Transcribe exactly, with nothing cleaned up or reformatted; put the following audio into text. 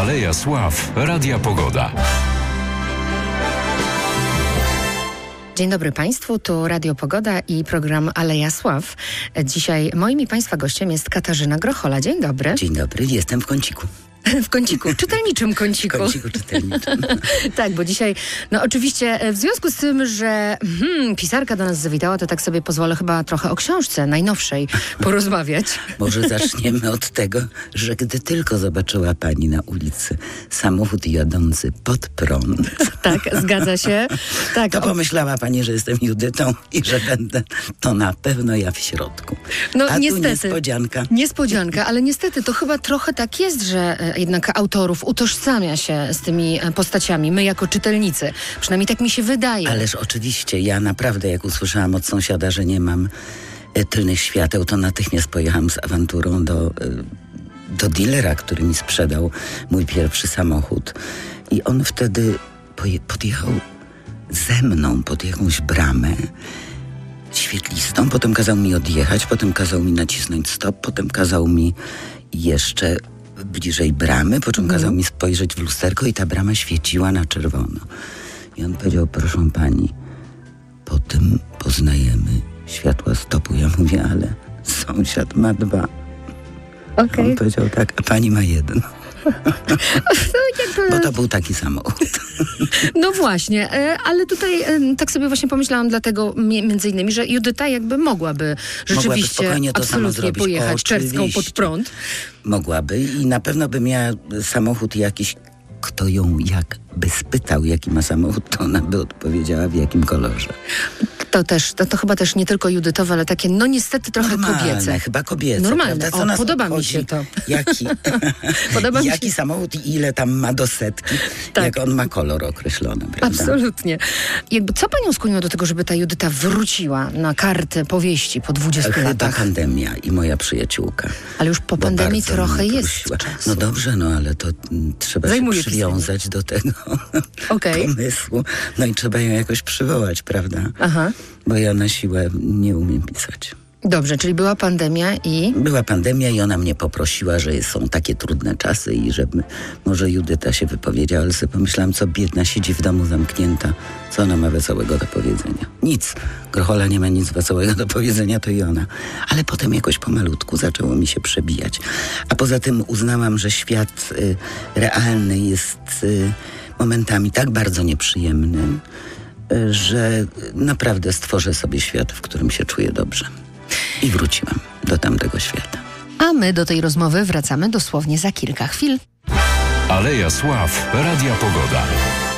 Aleja Sław, Radia Pogoda. Dzień dobry Państwu, tu Radio Pogoda i program Aleja Sław. Dzisiaj moim i Państwa gościem jest Katarzyna Grochola. Dzień dobry. Dzień dobry, jestem w kąciku. W kąciku, czytelniczym kąciku. W kąciku czytelniczym. Tak, bo dzisiaj, no oczywiście w związku z tym, że hmm, pisarka do nas zawitała, to tak sobie pozwolę chyba trochę o książce najnowszej porozmawiać. Może zaczniemy od tego, że gdy tylko zobaczyła pani na ulicy samochód jadący pod prąd. Tak, zgadza się. Tak, to o... pomyślała pani, że jestem Judytą i że będę to na pewno ja w środku. No A niestety. tu niespodzianka. Niespodzianka, ale niestety to chyba trochę tak jest, że jednak autorów utożsamia się z tymi postaciami, my jako czytelnicy. Przynajmniej tak mi się wydaje. Ależ oczywiście, ja naprawdę jak usłyszałam od sąsiada, że nie mam e, tylnych świateł, to natychmiast pojechałam z awanturą do, e, do dealera, który mi sprzedał mój pierwszy samochód. I on wtedy poje, podjechał ze mną pod jakąś bramę świetlistą, potem kazał mi odjechać, potem kazał mi nacisnąć stop, potem kazał mi jeszcze bliżej bramy, po czym mm. kazał mi spojrzeć w lusterko i ta brama świeciła na czerwono. I on powiedział, proszę pani, po tym poznajemy światła stopu. Ja mówię, ale sąsiad ma dwa. Okay. On powiedział tak, a pani ma jeden. No, jakby... Bo to był taki samochód. No właśnie, ale tutaj tak sobie właśnie pomyślałam dlatego między innymi, że Judyta jakby mogłaby rzeczywiście mogłaby to absolutnie samo pojechać czerwską pod prąd. Mogłaby i na pewno by miała samochód jakiś, kto ją jakby spytał, jaki ma samochód, to ona by odpowiedziała, w jakim kolorze. To też, to, to chyba też nie tylko judytowe, ale takie, no niestety trochę Normalne, kobiece. chyba kobiece. Normalne, Co o, nas podoba obchodzi, mi się to. Jaki, podoba jaki mi się... samochód i ile tam ma do setki, tak. Jak on ma kolor określony, prawda? Absolutnie. Jakby co panią skłoniło do tego, żeby ta Judyta wróciła na kartę powieści po dwudziestu Chyba latach? pandemia i moja przyjaciółka. Ale już po pandemii trochę jest czasu. No dobrze, no ale to m, trzeba Zajmuję się przywiązać pisanie. do tego okay. pomysłu. No i trzeba ją jakoś przywołać, prawda? Aha. Bo ja na siłę nie umiem pisać. Dobrze, czyli była pandemia i... Była pandemia i ona mnie poprosiła, że są takie trudne czasy i żeby może Judyta się wypowiedziała, ale sobie pomyślałam, co biedna siedzi w domu zamknięta, co ona ma wesołego do powiedzenia. Nic. Grochola nie ma nic wesołego do powiedzenia, to i ona. Ale potem jakoś pomalutku zaczęło mi się przebijać. A poza tym uznałam, że świat y, realny jest y, momentami tak bardzo nieprzyjemny, y, że naprawdę stworzę sobie świat, w którym się czuję dobrze. I wróciłam do tamtego świata. A my do tej rozmowy wracamy dosłownie za kilka chwil. Aleja Sław, Radia Pogoda.